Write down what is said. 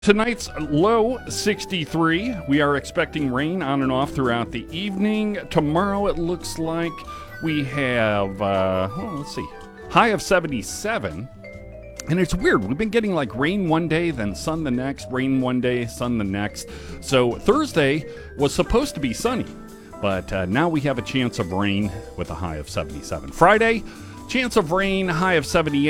Tonight's low 63. We are expecting rain on and off throughout the evening. Tomorrow it looks like we have, let's see, high of 77. And it's weird. We've been getting like rain one day, then sun the next, rain one day, sun the next. So Thursday was supposed to be sunny, but now we have a chance of rain with a high of 77. Friday, chance of rain, high of 78.